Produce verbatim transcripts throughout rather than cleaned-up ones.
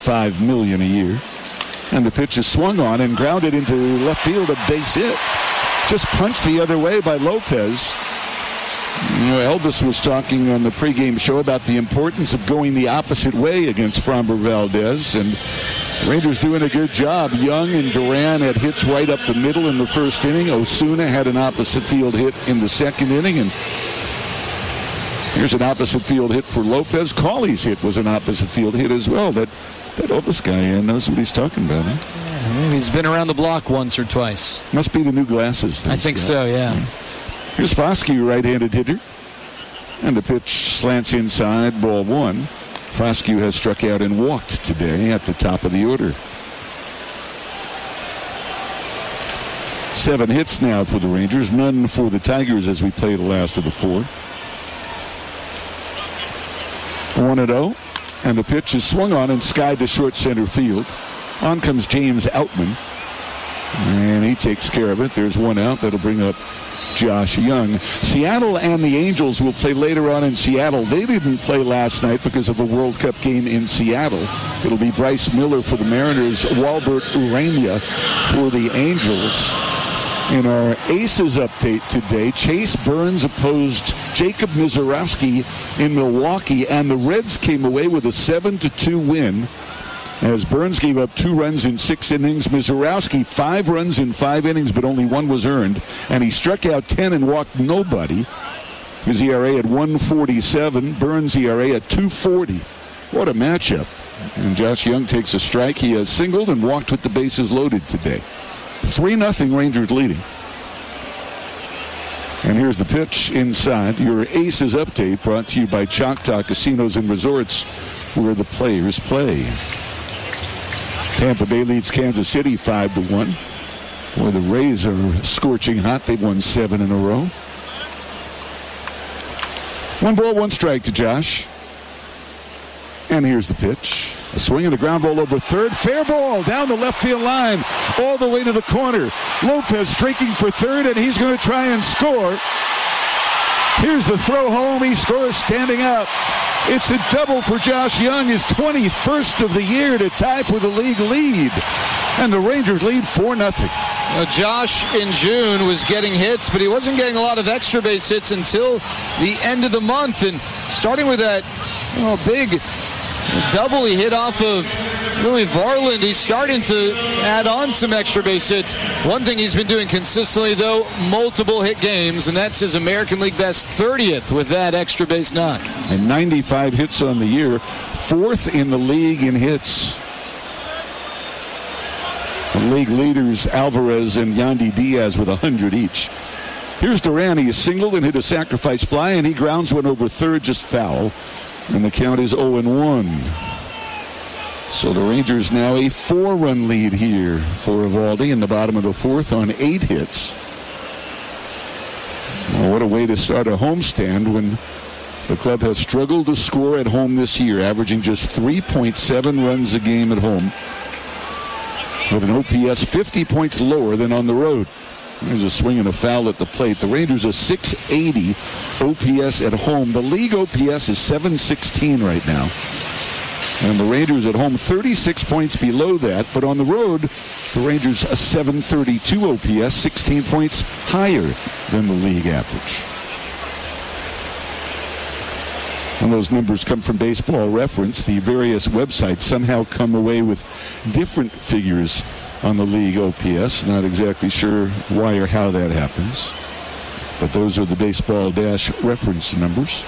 five million dollars a year. And the pitch is swung on and grounded into left field, a base hit. Just punched the other way by Lopez. You know, Elvis was talking on the pregame show about the importance of going the opposite way against Framber Valdez, and the Rangers doing a good job. Young and Duran had hits right up the middle in the first inning. Osuna had an opposite field hit in the second inning, and here's an opposite field hit for Lopez. Cawley's hit was an opposite field hit as well. That that Elvis guy uh, knows what he's talking about, huh? Yeah, maybe he's been around the block once or twice. Must be the new glasses. I think got. so, yeah. yeah. Here's Foscue, right-handed hitter. And the pitch slants inside, ball one. Foscue has struck out and walked today at the top of the order. Seven hits now for the Rangers, none for the Tigers as we play the last of the fourth. one and oh, and the pitch is swung on and skied to short center field. On comes James Outman, and he takes care of it. There's one out. That'll bring up Josh Young. Seattle and the Angels will play later on in Seattle. They didn't play last night because of a World Cup game in Seattle. It'll be Bryce Miller for the Mariners, Walbert Urania for the Angels. In our Aces update today, Chase Burns opposed Jacob Misiorowski in Milwaukee, and the Reds came away with a seven to two win as Burns gave up two runs in six innings. Misiorowski, five runs in five innings, but only one was earned, and he struck out ten and walked nobody. His E R A at one forty-seven, Burns' E R A at two forty. What a matchup. And Josh Young takes a strike. He has singled and walked with the bases loaded today. three nothing Rangers leading. And here's the pitch inside. Your Aces update brought to you by Choctaw Casinos and Resorts, where the players play. Tampa Bay leads Kansas City five to one. Boy, the Rays are scorching hot. They've won seven in a row. One ball, one strike to Josh. And here's the pitch. A swing of the ground ball over third. Fair ball down the left field line all the way to the corner. Lopez streaking for third, and he's going to try and score. Here's the throw home. He scores standing up. It's a double for Josh Young, his twenty-first of the year to tie for the league lead. And the Rangers lead four nothing. Now, Josh in June was getting hits, but he wasn't getting a lot of extra base hits until the end of the month. And starting with that you know, big double he hit off of Louis Varland, he's starting to add on some extra base hits. One thing he's been doing consistently, though, multiple hit games, and that's his American League best thirtieth with that extra base knock. And ninety-five hits on the year, fourth in the league in hits. The league leaders, Alvarez and Yandy Diaz, with one hundred each. Here's Duran. He singled and hit a sacrifice fly, and he grounds one over third, just foul. And the count is oh and one. So the Rangers now a four-run lead here for Eovaldi in the bottom of the fourth on eight hits. Well, what a way to start a homestand when the club has struggled to score at home this year, averaging just three point seven runs a game at home, with an O P S fifty points lower than on the road. There's a swing and a foul at the plate. The Rangers are six eighty O P S at home. The league O P S is seven sixteen right now. And the Rangers at home thirty-six points below that. But on the road, the Rangers a seven thirty-two O P S, sixteen points higher than the league average. And those numbers come from Baseball Reference. The various websites somehow come away with different figures on the league O P S. Not exactly sure why or how that happens. But those are the Baseball Dash reference numbers.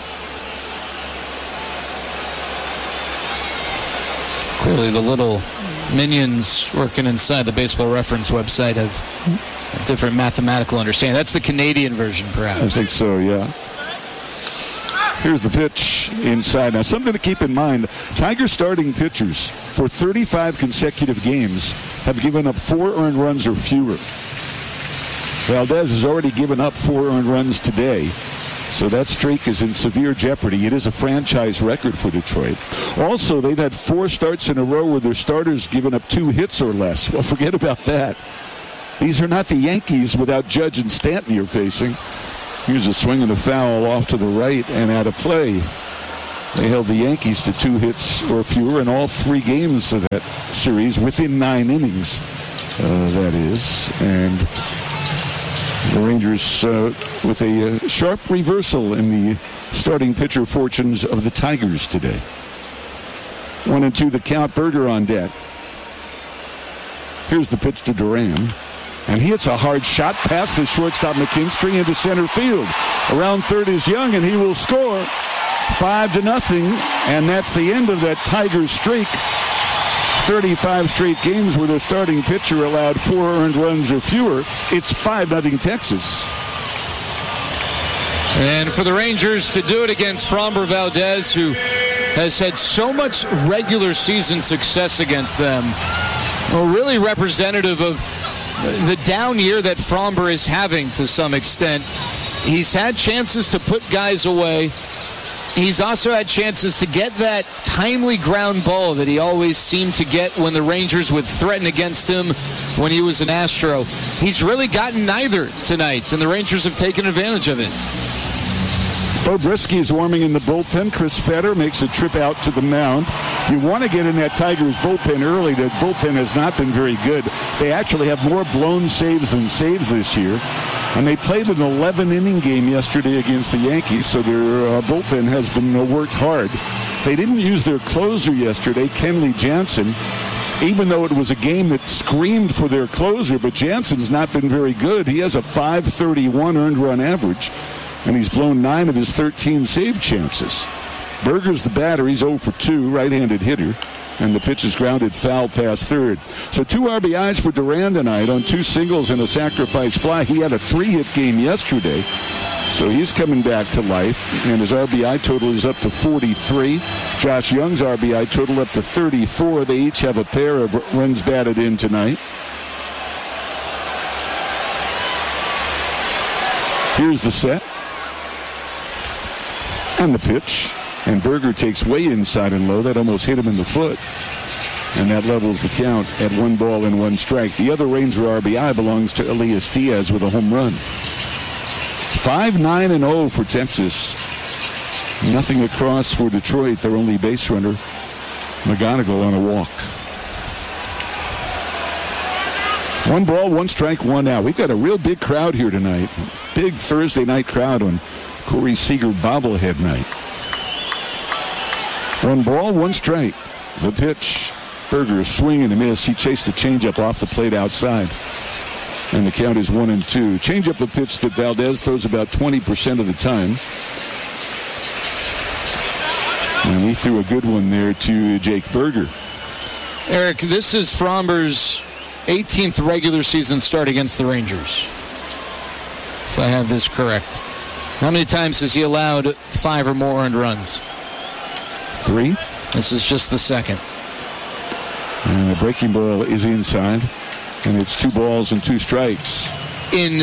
Clearly the little minions working inside the Baseball Reference website have a different mathematical understanding. That's the Canadian version, perhaps. I think so, yeah. Here's the pitch inside. Now, something to keep in mind, Tiger starting pitchers for thirty-five consecutive games have given up four earned runs or fewer. Valdez has already given up four earned runs today, so that streak is in severe jeopardy. It is a franchise record for Detroit. Also, they've had four starts in a row where their starters given up two hits or less. Well, forget about that. These are not the Yankees without Judge and Stanton you're facing. Here's a swing and a foul off to the right and out of play. They held the Yankees to two hits or fewer in all three games of that series within nine innings, uh, that is. And the Rangers uh, with a uh, sharp reversal in the starting pitcher fortunes of the Tigers today. One and two the count. Berger on deck. Here's the pitch to Duran. And he hits a hard shot past the shortstop McKinstry into center field. Around third is Young, and he will score. Five to nothing, and that's the end of that Tigers streak. thirty-five straight games where the starting pitcher allowed four earned runs or fewer. It's five nothing Texas. And for the Rangers to do it against Framber Valdez, who has had so much regular season success against them, well, really representative of the down year that Framber is having to some extent. He's had chances to put guys away. He's also had chances to get that timely ground ball that he always seemed to get when the Rangers would threaten against him when he was an Astro. He's really gotten neither tonight, and the Rangers have taken advantage of it. Bo Brisky is warming in the bullpen. Chris Fetter makes a trip out to the mound. You want to get in that Tigers bullpen early. The bullpen has not been very good. They actually have more blown saves than saves this year. And they played an eleven-inning game yesterday against the Yankees, so their uh, bullpen has been uh, worked hard. They didn't use their closer yesterday, Kenley Jansen, even though it was a game that screamed for their closer, but Jansen's not been very good. He has a five thirty-one earned run average, and he's blown nine of his thirteen save chances. Berger's the batter. He's oh for two, right-handed hitter. And the pitch is grounded foul past third. So two R B Is for Duran tonight on two singles and a sacrifice fly. He had a three-hit game yesterday, so he's coming back to life. And his R B I total is up to forty-three. Josh Young's R B I total up to thirty-four. They each have a pair of runs batted in tonight. Here's the set. And the pitch. And Berger takes way inside and low. That almost hit him in the foot. And that levels the count at one ball and one strike. The other Ranger R B I belongs to Elias Diaz with a home run. five nine and oh for Texas. Nothing across for Detroit. Their only base runner, McGonigal, on a walk. One ball, one strike, one out. We've got a real big crowd here tonight. Big Thursday night crowd on Corey Seager bobblehead night. One ball, one strike. The pitch. Berger swing and a miss. He chased the changeup off the plate outside. And the count is one and two. Changeup, a pitch that Valdez throws about twenty percent of the time. And he threw a good one there to Jake Berger. Eric, this is Framber's eighteenth regular season start against the Rangers, if I have this correct. How many times has he allowed five or more earned runs? Three. This is just the second. And the breaking ball is inside. And it's two balls and two strikes. In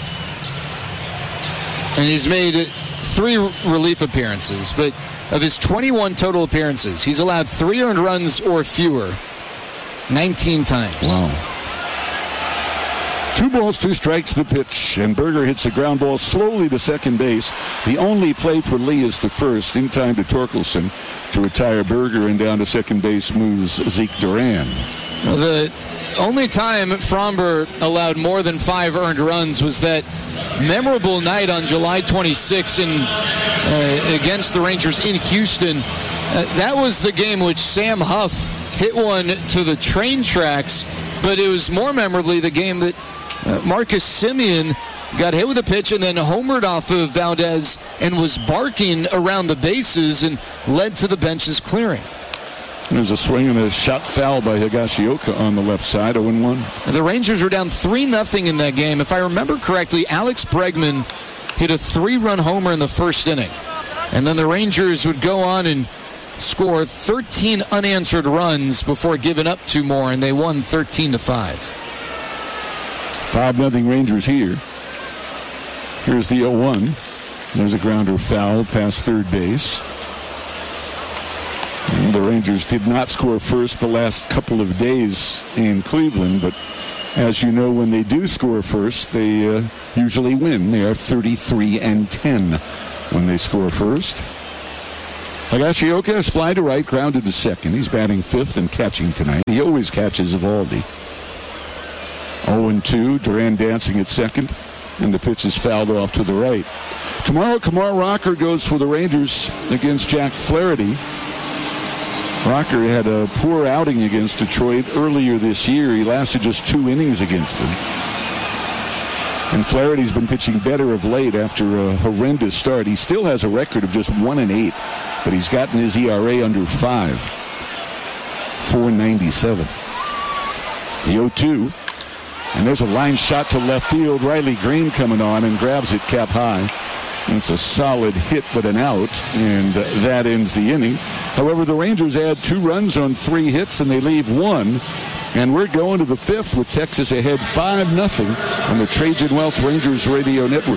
And he's made three relief appearances, but of his twenty-one total appearances, he's allowed three earned runs or fewer nineteen times. Wow. Two balls, two strikes, the pitch, and Berger hits the ground ball slowly to second base. The only play for Lee is to first, in time to Torkelson to retire Berger, and down to second base moves Zeke Duran. Well, the only time Framber allowed more than five earned runs was that memorable night on July twenty-sixth in, uh, against the Rangers in Houston. Uh, that was the game which Sam Huff hit one to the train tracks, but it was more memorably the game that Uh, Marcus Semien got hit with a pitch and then homered off of Valdez and was barking around the bases and led to the bench's clearing. There's a swing and a shot foul by Higashioka on the left side, oh and one. The Rangers were down three nothing in that game. If I remember correctly, Alex Bregman hit a three-run homer in the first inning. And then the Rangers would go on and score thirteen unanswered runs before giving up two more, and they won thirteen to five. five nothing Rangers here. Here's the oh one. There's a grounder foul past third base. And the Rangers did not score first the last couple of days in Cleveland, but as you know, when they do score first, they uh, usually win. They are thirty-three and ten when they score first. Higashioka has fly to right, grounded to second. He's batting fifth and catching tonight. He always catches Eovaldi. oh and two, Duran dancing at second, and the pitch is fouled off to the right. Tomorrow, Kumar Rocker goes for the Rangers against Jack Flaherty. Rocker had a poor outing against Detroit earlier this year. He lasted just two innings against them. And Flaherty's been pitching better of late after a horrendous start. He still has a record of just one and eight, but he's gotten his E R A under five. four ninety-seven. The oh two. And there's a line shot to left field. Riley Green coming on and grabs it cap high. And it's a solid hit but an out, and that ends the inning. However, the Rangers add two runs on three hits, and they leave one. And we're going to the fifth with Texas ahead five nothing on the Trajan Wealth Rangers Radio Network.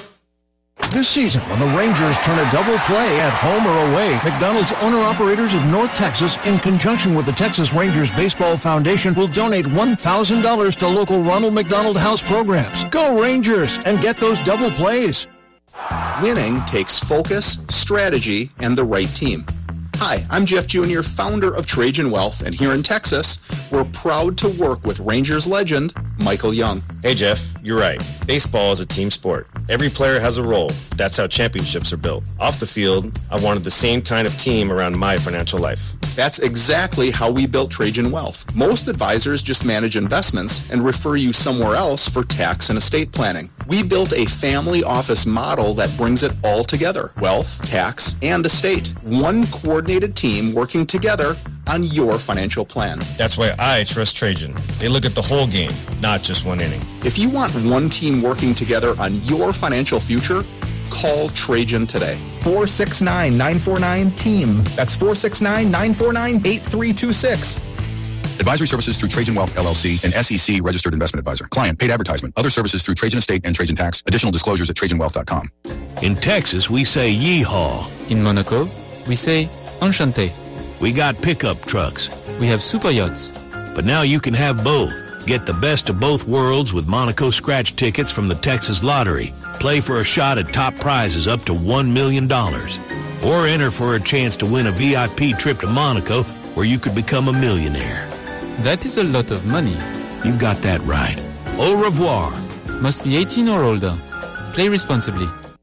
This season, when the Rangers turn a double play at home or away, McDonald's owner-operators of North Texas, in conjunction with the Texas Rangers Baseball Foundation, will donate one thousand dollars to local Ronald McDonald House programs. Go Rangers and get those double plays. Winning takes focus, strategy, and the right team. Hi, I'm Jeff Junior, founder of Trajan Wealth, and here in Texas, we're proud to work with Rangers legend, Michael Young. Hey Jeff, you're right. Baseball is a team sport. Every player has a role. That's how championships are built. Off the field, I wanted the same kind of team around my financial life. That's exactly how we built Trajan Wealth. Most advisors just manage investments and refer you somewhere else for tax and estate planning. We built a family office model that brings it all together. Wealth, tax, and estate. One coordinated team working together on your financial plan. That's why I trust Trajan. They look at the whole game, not just one inning. If you want one team working together on your financial future, call Trajan today. four six nine, nine four nine, team. That's four six nine, nine four nine, eight three two six. Advisory services through Trajan Wealth, L L C, an S E C registered investment advisor. Client paid advertisement. Other services through Trajan Estate and Trajan Tax. Additional disclosures at trajan wealth dot com. In Texas, we say yeehaw. In Monaco, we say enchanté. We got pickup trucks. We have super yachts. But now you can have both. Get the best of both worlds with Monaco scratch tickets from the Texas Lottery. Play for a shot at top prizes up to one million dollars. Or enter for a chance to win a V I P trip to Monaco where you could become a millionaire. That is a lot of money. You've got that right. Au revoir. Must be eighteen or older. Play responsibly.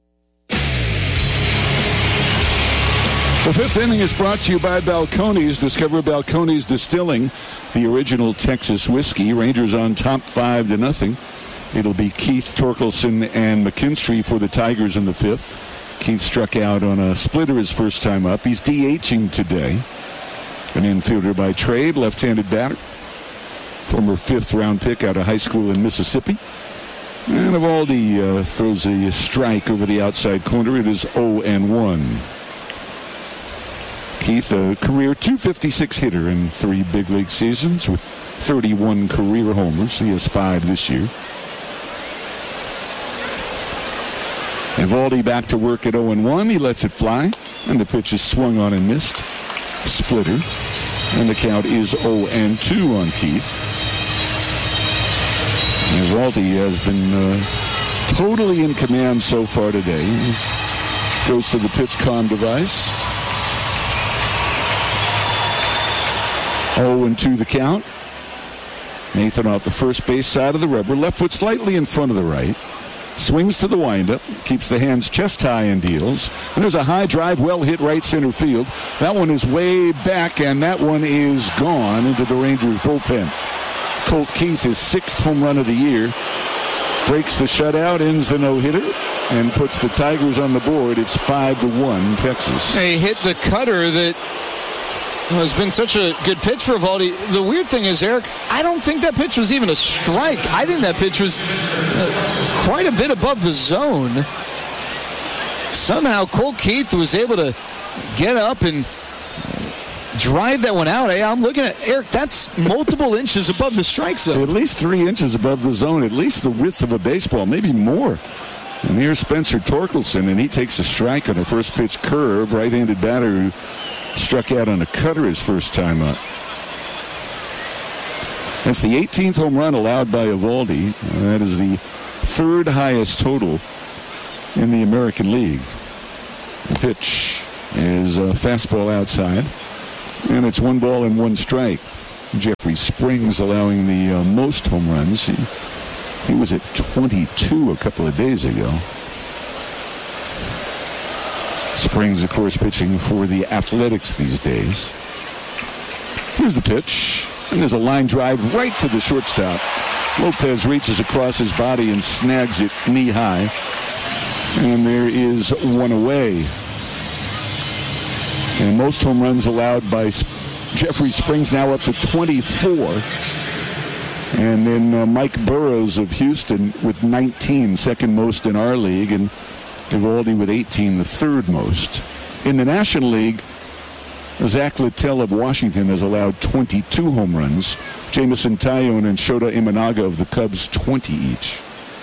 The fifth inning is brought to you by Balcones. Discover Balcones Distilling, the original Texas whiskey. Rangers on top five to nothing. It'll be Keith, Torkelson, and McKinstry for the Tigers in the fifth. Keith struck out on a splitter his first time up. He's DHing today. An infielder by trade, left-handed batter. Former fifth-round pick out of high school in Mississippi. And Eovaldi uh, throws a strike over the outside corner. It is oh and one. Keith, a career two fifty-six hitter in three big league seasons with thirty-one career homers. He has five this year. Eovaldi back to work at oh and one. He lets it fly, and the pitch is swung on and missed. Splitter, and the count is oh and two on Keith. Eovaldi has been uh, totally in command so far today. He goes to the pitch comm device. oh and two the count. Nathan off the first base side of the rubber. Left foot slightly in front of the right. Swings to the windup. Keeps the hands chest high and deals. And there's a high drive, well hit right center field. That one is way back, and that one is gone into the Rangers bullpen. Colt Keith, his sixth home run of the year. Breaks the shutout, ends the no-hitter, and puts the Tigers on the board. It's five to one, Texas. They hit the cutter that has been such a good pitch for Eovaldi. The weird thing is, Eric, I don't think that pitch was even a strike. I think that pitch was uh, quite a bit above the zone. Somehow Colt Keith was able to get up and drive that one out. Hey, I'm looking at, Eric, that's multiple inches above the strike zone. At least three inches above the zone, at least the width of a baseball, maybe more. And here's Spencer Torkelson, and he takes a strike on a first pitch curve, right-handed batter who struck out on a cutter his first time up. That's the eighteenth home run allowed by Eovaldi. That is the third highest total in the American League. The pitch is a fastball outside. And it's one ball and one strike. Jeffrey Springs allowing the uh, most home runs. He, he was at twenty-two a couple of days ago. Springs, of course, pitching for the Athletics these days. Here's the pitch. And there's a line drive right to the shortstop. Lopez reaches across his body and snags it knee high. And there is one away. And most home runs allowed by Jeffrey Springs now up to twenty-four. And then uh, Mike Burrows of Houston with nineteen, second most in our league. And Eovaldi with eighteen, the third most. In the National League, Zach Littell of Washington has allowed twenty-two home runs. Jameson Taillon and Shota Imanaga of the Cubs, twenty each.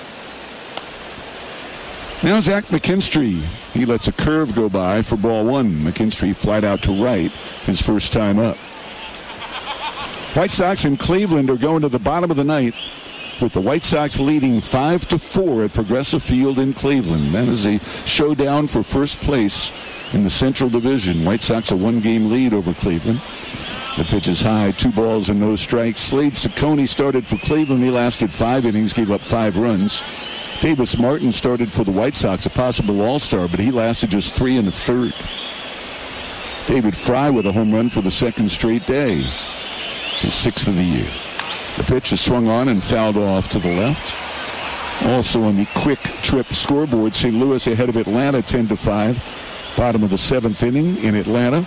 Now Zach McKinstry. He lets a curve go by for ball one. McKinstry flied out to right his first time up. White Sox in Cleveland are going to the bottom of the ninth with the White Sox leading five to four at Progressive Field in Cleveland. That is a showdown for first place in the Central Division. White Sox a one-game lead over Cleveland. The pitch is high, two balls and no strikes. Slade Ciccone started for Cleveland. He lasted five innings, gave up five runs. Davis Martin started for the White Sox, a possible all-star, but he lasted just three and a third. David Fry with a home run for the second straight day, his sixth of the year. The pitch is swung on and fouled off to the left. Also on the quick trip scoreboard, Saint Louis ahead of Atlanta ten to five. Bottom of the seventh inning in Atlanta.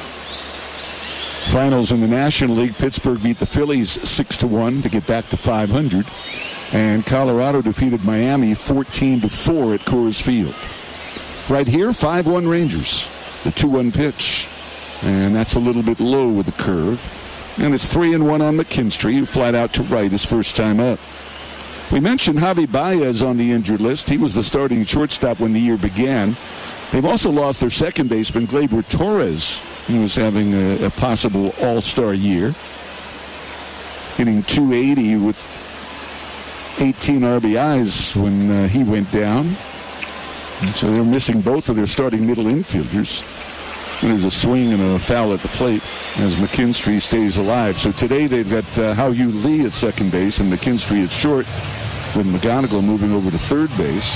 Finals in the National League, Pittsburgh beat the Phillies six to one to get back to five hundred. And Colorado defeated Miami fourteen to four at Coors Field. Right here, five one Rangers. The two one pitch. And that's a little bit low with the curve. And it's three and one on McKinstry, who flied out to right his first time up. We mentioned Javi Baez on the injured list. He was the starting shortstop when the year began. They've also lost their second baseman, Gleyber Torres, who was having a, a possible all-star year. Hitting two eighty with eighteen R B Is when uh, he went down. And so they're missing both of their starting middle infielders. And there's a swing and a foul at the plate as McKinstry stays alive. So today they've got uh, Hao-Yu Lee at second base and McKinstry at short, with McGonigal moving over to third base.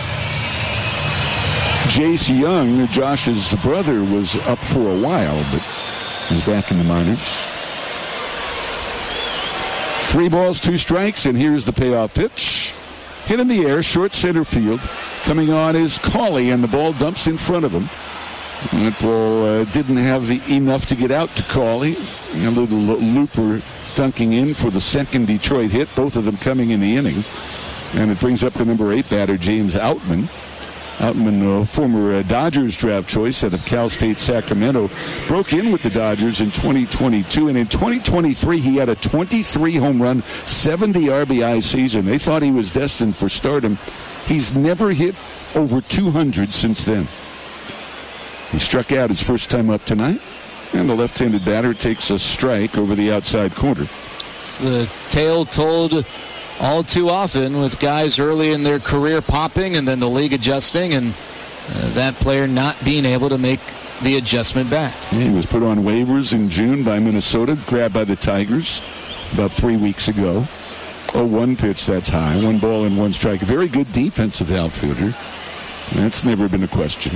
Jace Young, Josh's brother, was up for a while, but is back in the minors. Three balls, two strikes, and here's the payoff pitch. Hit in the air, short center field. Coming on is Cawley, and the ball dumps in front of him. That ball uh, didn't have the, enough to get out to Cawley. A little looper dunking in for the second Detroit hit, both of them coming in the inning. And it brings up the number eight batter, James Outman. Outman, uh, former uh, Dodgers draft choice out of Cal State Sacramento, broke in with the Dodgers in twenty twenty-two, and in twenty twenty-three he had a twenty-three home run, seventy R B I season. They thought he was destined for stardom. He's never hit over two hundred since then. He struck out his first time up tonight, and the left-handed batter takes a strike over the outside corner. It's the tale told all too often with guys early in their career popping and then the league adjusting, and uh, that player not being able to make the adjustment back. He was put on waivers in June by Minnesota, grabbed by the Tigers about three weeks ago. oh one pitch, that's high. One ball and one strike. A very good defensive outfielder. That's never been a question.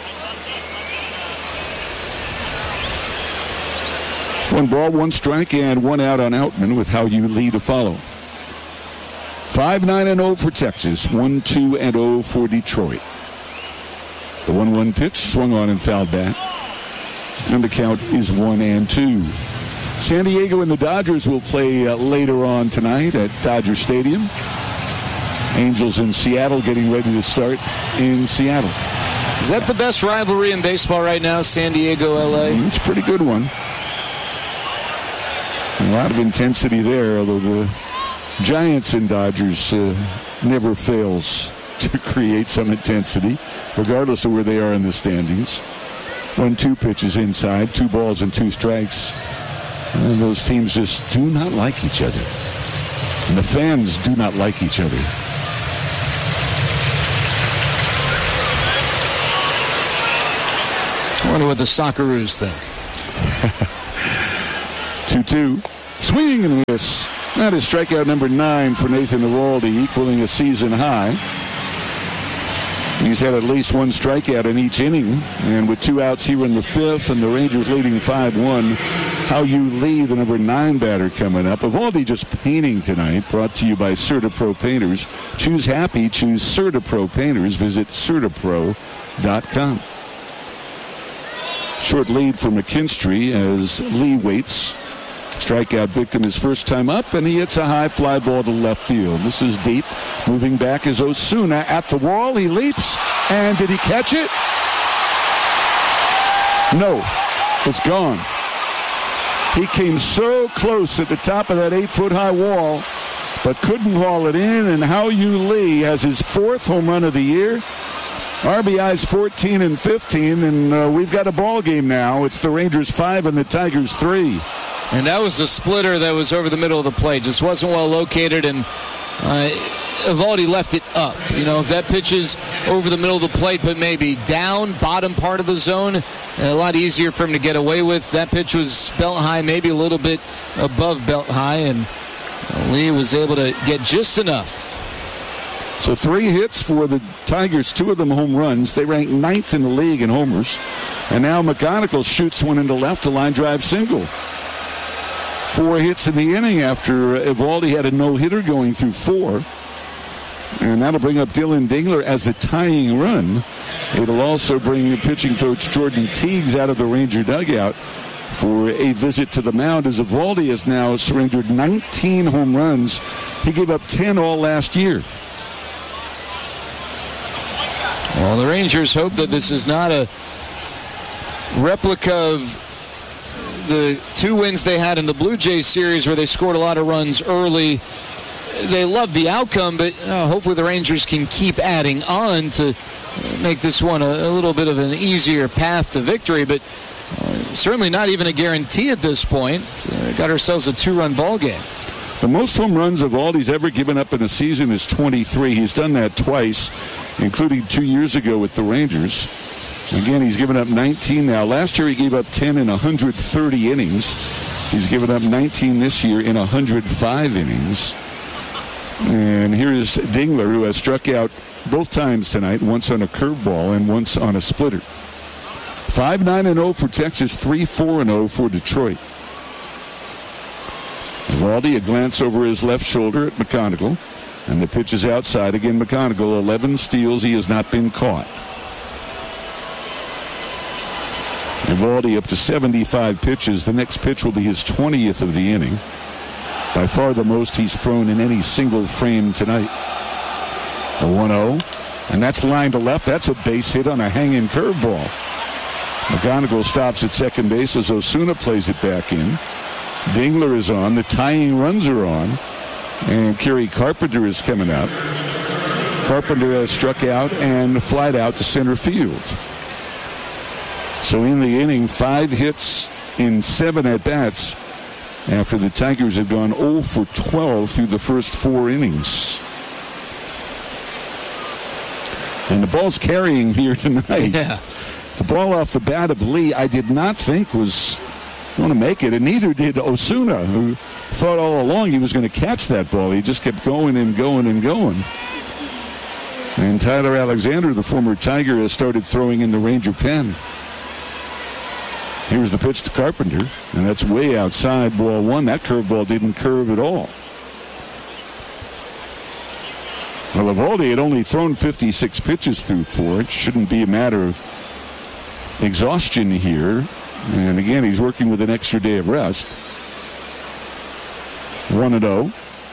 One ball, one strike, and one out on Outman with Hao-Yu Lee to follow. five nine and oh for Texas, one two and oh for Detroit. The one one pitch swung on and fouled back. And the count is one and two. San Diego and the Dodgers will play uh, later on tonight at Dodger Stadium. Angels in Seattle getting ready to start in Seattle. Is that the best rivalry in baseball right now, San Diego, L A? It's a pretty good one. A lot of intensity there, although the Giants and Dodgers uh, never fails to create some intensity, regardless of where they are in the standings. One two pitches inside, two balls and two strikes. And those teams just do not like each other. And the fans do not like each other. wonder what the Socceroos think. two two. Swinging and miss. That is strikeout number nine for Nathan Eovaldi, equaling a season high. He's had at least one strikeout in each inning, and with two outs here in the fifth, and the Rangers leading five one. Hao-Yu Lee, the number nine batter, coming up. Eovaldi just painting tonight, brought to you by CertaPro Painters. Choose happy, choose CertaPro Painters. Visit Certapro dot com. Short lead for McKinstry as Lee waits. Strikeout victim his first time up, and he hits a high fly ball to left field. This is deep. Moving back is Osuna at the wall. He leaps, and did he catch it? No, it's gone. He came so close at the top of that eight-foot-high wall, but couldn't haul it in, and Hao-Yu Lee has his fourth home run of the year. R B Is fourteen and fifteen, and uh, we've got a ball game now. It's the Rangers five and the Tigers three. And that was the splitter that was over the middle of the plate. Just wasn't well located, and uh, Eovaldi left it up. You know, if that pitch is over the middle of the plate, but maybe down, bottom part of the zone, a lot easier for him to get away with. That pitch was belt high, maybe a little bit above belt high, and Lee was able to get just enough. So three hits for the Tigers, two of them home runs. They rank ninth in the league in homers. And now McGonigal shoots one into left, a line drive single. Four hits in the inning after Eovaldi had a no-hitter going through four. And that'll bring up Dylan Dingler as the tying run. It'll also bring pitching coach Jordan Teagues out of the Ranger dugout for a visit to the mound, as Eovaldi has now surrendered nineteen home runs. He gave up ten all last year. Well, the Rangers hope that this is not a replica of the two wins they had in the Blue Jays series where they scored a lot of runs early. They loved the outcome, but uh, hopefully the Rangers can keep adding on to make this one a, a little bit of an easier path to victory, but uh, certainly not even a guarantee at this point. Uh, got ourselves a two-run ball game. The most home runs Eovaldi's ever given up in a season is twenty-three. He's done that twice, including two years ago with the Rangers. Again, he's given up nineteen now. Last year he gave up ten in one hundred thirty innings. He's given up nineteen this year in one hundred five innings. And here's Dingler, who has struck out both times tonight, once on a curveball and once on a splitter. five nine and oh for Texas, three four and oh for Detroit. Eovaldi, a glance over his left shoulder at McGonigal, and the pitch is outside. Again, McGonigal, eleven steals. He has not been caught. Eovaldi up to seventy-five pitches. The next pitch will be his twentieth of the inning. By far the most he's thrown in any single frame tonight. The one oh, and that's line to left. That's a base hit on a hanging curveball. McGonigal stops at second base as Osuna plays it back in. Dingler is on. The tying runs are on. And Kerry Carpenter is coming up. Carpenter has struck out and flied out to center field. So in the inning, five hits in seven at-bats after the Tigers have gone oh for twelve through the first four innings. And the ball's carrying here tonight. Yeah. The ball off the bat of Lee, I did not think was going to make it, and neither did Osuna, who thought all along he was going to catch that ball. He just kept going and going and going. And Tyler Alexander, the former Tiger, has started throwing in the Ranger pen. Here's the pitch to Carpenter, and that's way outside, ball one. That curveball didn't curve at all. Well, Eovaldi had only thrown fifty-six pitches through four. It shouldn't be a matter of exhaustion here. And again, he's working with an extra day of rest. one and oh.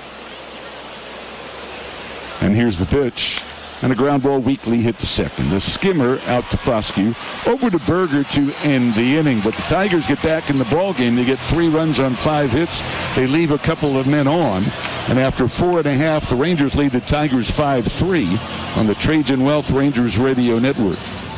And here's the pitch. And a ground ball weakly hit to second. The skimmer out to Foscue. Over to Berger to end the inning. But the Tigers get back in the ball game. They get three runs on five hits. They leave a couple of men on. And after four and a half, the Rangers lead the Tigers five three on the Trajan Wealth Rangers Radio Network.